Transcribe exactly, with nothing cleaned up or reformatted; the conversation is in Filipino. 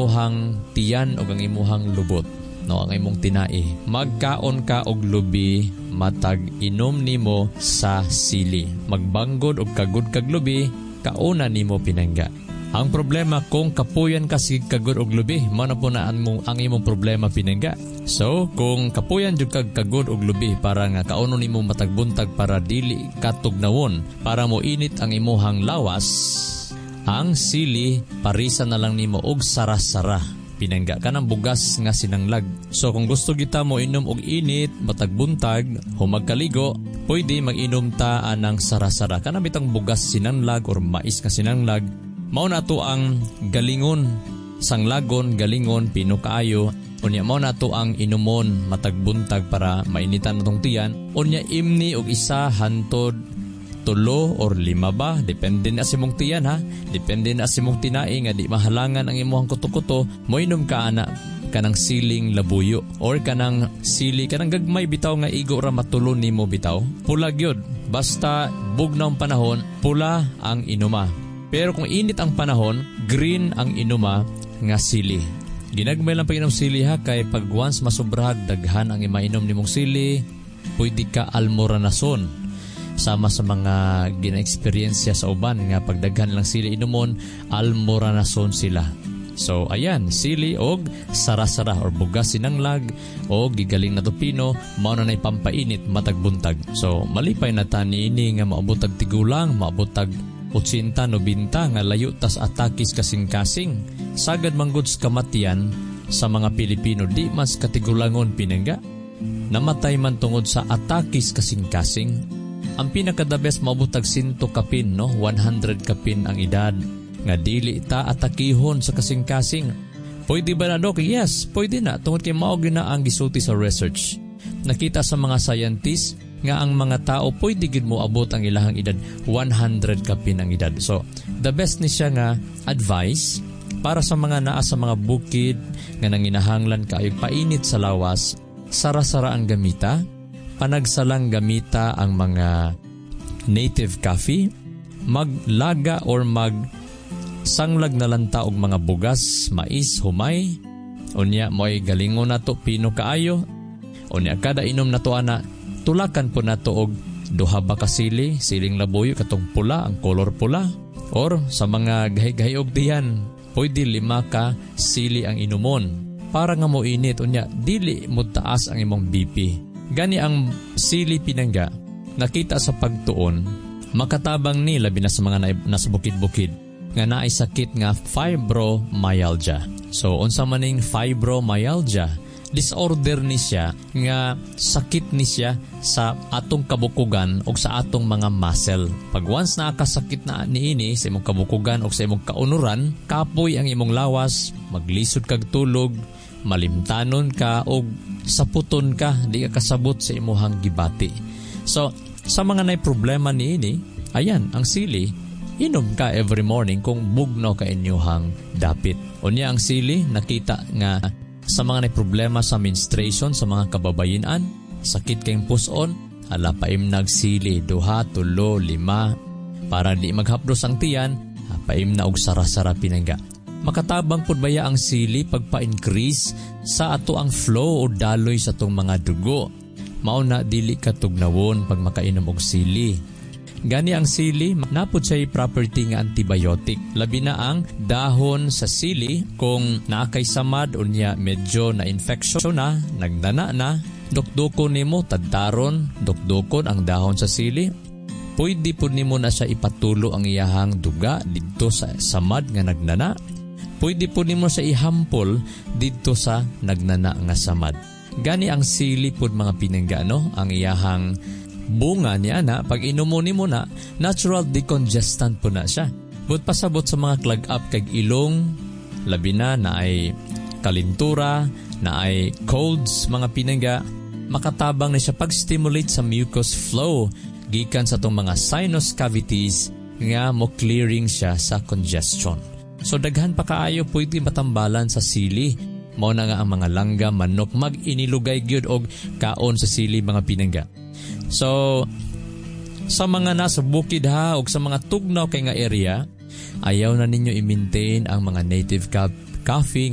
imuhang tiyan ug ang imuhang lubot, no, ang imong tinai. Magkaon ka og lubi matag inom nimo sa sili. Magbanggod og kagud kag lubi, kauna nimo pinangga. Ang problema kung kapuyan ka sig kagud og lubi, mao na po na ang, ang imong problema pinangga. So, kung kapuyan jud kag kagud og lubi para nga kauno nimo matagbuntag para dili katugnawon, para mo init ang imuhang lawas, ang sili parisa na lang nimo og sara-sara. Pinangga ka ng bugas nga sinanglag. So kung gusto kita mo inom og init, matagbuntag, humagkaligo, pwede mag-inom ta anang sara-sara. Kanang bitang bugas sinanglag or mais nga sinanglag. Mao na to ang galingon, sanglagon, galingon, pino kaayo. Unya mao na to ang inumon matagbuntag para mainitan natong tiyan. Unya imni og isa hantod tulo or lima ba, depende na si mong tiyan ha, depende na si mong tinai nga di mahalangan ang imuhang kuto-kuto, mo inom ka ana kanang siling labuyo or kanang sili kanang gagmay bitaw nga igo ra matulo nimo bitaw. Pula gyud, basta bugnaw ang panahon, pula ang inuma. Pero kung init ang panahon, green ang inuma nga sili. Ginagmay lang pag-inom sili ha, kay pag once masubrag daghan ang imainom nimong sili, pwede ka almoranason. Sama sa mga gina-experience sa uban nga pagdaghan lang sili inumon, almoranason sila. So ayan, sili og sara-sara or bugas sinanglag o gigaling na tupino, mao na nay pampainit matagbuntag. So malipay na tani ini nga maabutag tigulang, maabutag otsinta no binta nga layo tas atakis kasing-kasing. Sagad mangguds kamatian sa mga Pilipino di mas katigulangon pinangga. Namatay man tungod sa atakis kasing-kasing. Ang pinaka-the best maabutag sinto kapin, no? one hundred kapin ang edad. Nga dili ta atakihon sa kasing-kasing. Pwede ba na, Dok? Yes, pwede na. Tungod kay maog na ang gisulti sa research. Nakita sa mga scientists nga ang mga tao pwede gid mo abot ang ilahang edad one hundred kapin ang edad. So, the best ni siya nga advice para sa mga naa sa mga bukid nga nanginahanglan kaayog painit sa lawas, sara-sara ang gamita. Panagsalang gamita ang mga native coffee, maglaga or mag sanglag na lanta og mga bugas, mais, humay. Unya mo'y galingon na to, pino kaayo. Unya kada inom na to ana, tulakan po na to og duha ba ka sili, siling labuyo katong pula, ang kolor pula. Or sa mga gahi-gahi og diyan, pwede lima ka sili ang inumon. Para nga mo init, unya dili mo taas ang imong B P. Gani ang sili pinangga, nakita sa pagtuon, makatabang ni labi na sa mga na, nasa bukid-bukid, nga naay sakit nga fibromyalgia. So, unsa maning fibromyalgia, disorder ni siya, nga sakit ni siya sa atong kabukugan o sa atong mga muscle. Pag once nakasakit na niini sa imong kabukugan o sa imong kaunuran, kapoy ang imong lawas, maglisod kag tulog, malimtanon ka o saputon ka, di ka kasabot sa imuhang gibati. So, sa mga nay problema niini, ayan, ang sili, inom ka every morning kung bugno ka inyuhang dapit. Unya ang sili, nakita nga sa mga nay problema sa menstruation, sa mga kababayinan, sakit kayong puson, ala paim nagsili, duha, tulo, lima, para di maghapdos ang tiyan, paim na og sara-sara pinangga. Makatabang pud baya ang sili pagpa-increase sa ato ang flow o daloy sa atong mga dugo. Mao na dili katugnawon pag makainom og sili. Gani ang sili, napod siya'y property nga antibiotic. Labi na ang dahon sa sili, kung naakay samad o niya medyo na infection na, nagdana na, dukdukon nimo, tadtaron, dukdukon ang dahon sa sili. Pwede po nimo na siya ipatulo ang iyahang duga dito sa samad nga nagnana. Pwede po nimo sa ihampol dito sa nagnana nga samad. Gani ang sili po mga pinangga, no? Ang iyahang bunga niya na, pag inumo nimo na, natural decongestant po na siya. But pasabot sa mga clog up kag ilong, labi na na ay kalintura, na ay colds, mga pinangga, makatabang na siya pag-stimulate sa mucus flow, gikan sa itong mga sinus cavities, nga mo clearing siya sa congestion. So daghan pa kaayo pwede matambalan sa sili. Mao na nga ang mga langga, manok, mag-inilugay gyud og kaon sa sili mga pinangga. So sa mga nasa bukid ha og sa mga tugnaw kay nga area, ayaw na ninyo i-maintain ang mga native coffee